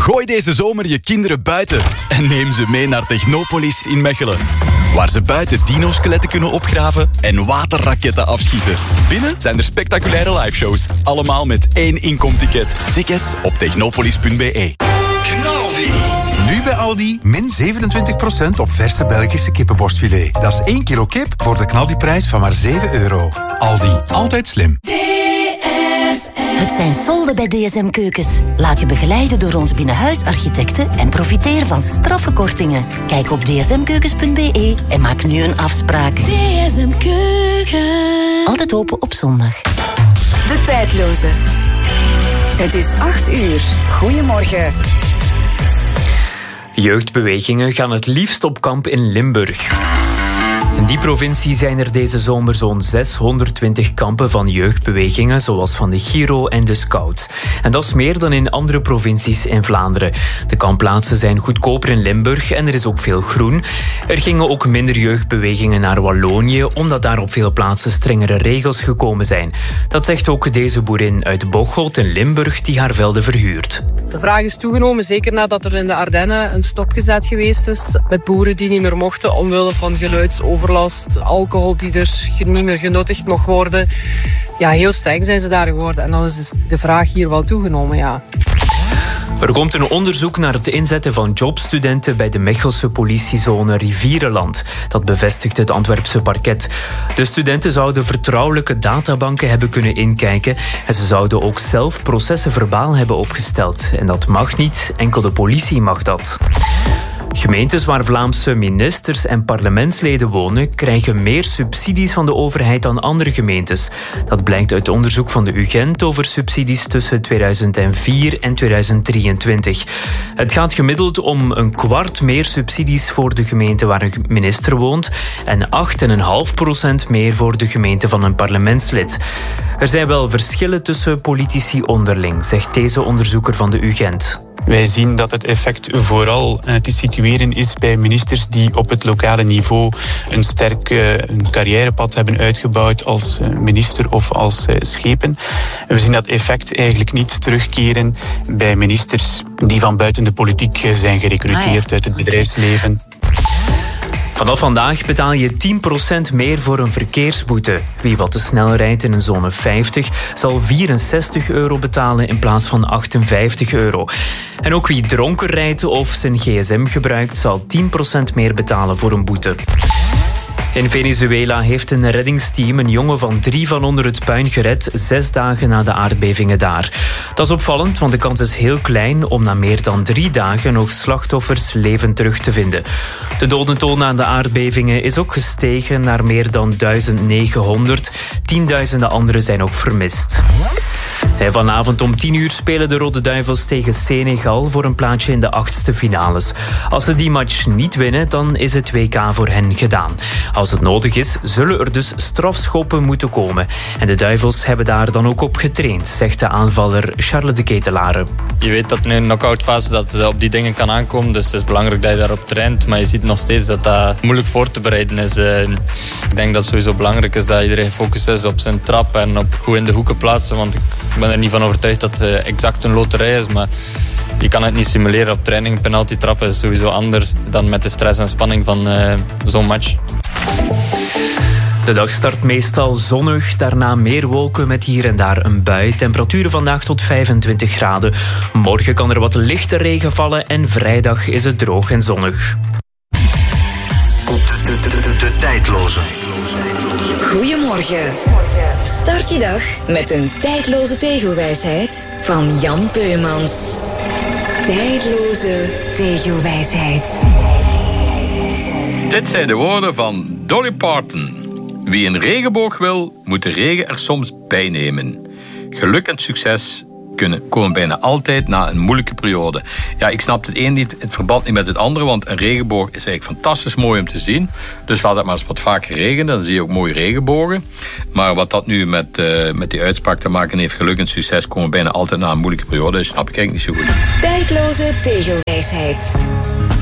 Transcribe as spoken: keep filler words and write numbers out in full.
Gooi deze zomer je kinderen buiten en neem ze mee naar Technopolis in Mechelen. Waar ze buiten dino-skeletten kunnen opgraven en waterraketten afschieten. Binnen zijn er spectaculaire liveshows. Allemaal met één inkomticket. Tickets op technopolis punt b e. Nu bij Aldi, min zevenentwintig procent op verse Belgische kippenborstfilet. Dat is één kilo kip voor de knaldiprijs van maar zeven euro. Aldi, altijd slim. Het zijn solden bij D S M Keukens. Laat je begeleiden door ons binnenhuisarchitecten en profiteer van straffe kortingen. Kijk op d s m keukens punt b e en maak nu een afspraak. D S M Keukens. Altijd open op zondag. De tijdloze. Het is acht uur. Goedemorgen. Jeugdbewegingen gaan het liefst op kamp in Limburg. In die provincie zijn er deze zomer zo'n zeshonderdtwintig kampen van jeugdbewegingen, zoals van de Giro en de Scouts. En dat is meer dan in andere provincies in Vlaanderen. De kampplaatsen zijn goedkoper in Limburg en er is ook veel groen. Er gingen ook minder jeugdbewegingen naar Wallonië, omdat daar op veel plaatsen strengere regels gekomen zijn. Dat zegt ook deze boerin uit Bocholt in Limburg die haar velden verhuurt. De vraag is toegenomen, zeker nadat er in de Ardennen een stopgezet geweest is met boeren die niet meer mochten omwille van geluidsoverlast, alcohol die er niet meer genuttigd mocht worden. Ja, heel streng zijn ze daar geworden en dan is de vraag hier wel toegenomen, ja. Er komt een onderzoek naar het inzetten van jobstudenten bij de Mechelse politiezone Rivierenland. Dat bevestigt het Antwerpse parket. De studenten zouden vertrouwelijke databanken hebben kunnen inkijken en ze zouden ook zelf processen verbaal hebben opgesteld. En dat mag niet, enkel de politie mag dat. Gemeentes waar Vlaamse ministers en parlementsleden wonen krijgen meer subsidies van de overheid dan andere gemeentes. Dat blijkt uit onderzoek van de U Gent over subsidies tussen tweeduizend vier en tweeduizend drieëntwintig. Het gaat gemiddeld om een kwart meer subsidies voor de gemeente waar een minister woont en acht komma vijf procent meer voor de gemeente van een parlementslid. Er zijn wel verschillen tussen politici onderling, zegt deze onderzoeker van de U Gent. Wij zien dat het effect vooral te situeren is bij ministers die op het lokale niveau een sterk een carrièrepad hebben uitgebouwd als minister of als schepen. We zien dat effect eigenlijk niet terugkeren bij ministers die van buiten de politiek zijn gerecruiteerd ah ja. uit het bedrijfsleven. Vanaf vandaag betaal je tien procent meer voor een verkeersboete. Wie wat te snel rijdt in een zone vijftig zal vierenzestig euro betalen in plaats van achtenvijftig euro. En ook wie dronken rijdt of zijn gsm gebruikt zal tien procent meer betalen voor een boete. In Venezuela heeft een reddingsteam een jongen van drie van onder het puin gered, zes dagen na de aardbevingen daar. Dat is opvallend, want de kans is heel klein om na meer dan drie dagen nog slachtoffers levend terug te vinden. De dodental na de aardbevingen is ook gestegen naar meer dan duizend negenhonderd. Tienduizenden anderen zijn ook vermist. En vanavond om tien uur spelen de Rode Duivels tegen Senegal voor een plaatsje in de achtste finales. Als ze die match niet winnen, dan is het W K voor hen gedaan. Als het nodig is, zullen er dus strafschoppen moeten komen. En de Duivels hebben daar dan ook op getraind, zegt de aanvaller Charles de Ketelare. Je weet dat in een knock-out fase dat het op die dingen kan aankomen, dus het is belangrijk dat je daarop traint. Maar je ziet nog steeds dat dat moeilijk voor te bereiden is. Ik denk dat het sowieso belangrijk is dat iedereen gefocust is op zijn trap en op goed in de hoeken plaatsen, want ik ben er niet van overtuigd dat het exact een loterij is, maar je kan het niet simuleren op training. Penalty trappen is sowieso anders dan met de stress en spanning van uh, zo'n match. De dag start meestal zonnig, daarna meer wolken met hier en daar een bui. Temperaturen vandaag tot vijfentwintig graden. Morgen kan er wat lichte regen vallen en vrijdag is het droog en zonnig. De, de, de, de, de tijdloze. Goedemorgen. Start je dag met een tijdloze tegelwijsheid van Jan Peumans. Tijdloze tegelwijsheid. Dit zijn de woorden van Dolly Parton. Wie een regenboog wil, moet de regen er soms bij nemen. Geluk en succes kunnen komen bijna altijd na een moeilijke periode. Ja, ik snap het een niet, het verband niet met het andere, want een regenboog is eigenlijk fantastisch mooi om te zien. Dus laat het maar eens wat vaker regenen, dan zie je ook mooie regenbogen. Maar wat dat nu met, uh, met die uitspraak te maken heeft, geluk en succes komen bijna altijd na een moeilijke periode, dat snap ik eigenlijk niet zo goed. Tijdloze tegelwijsheid.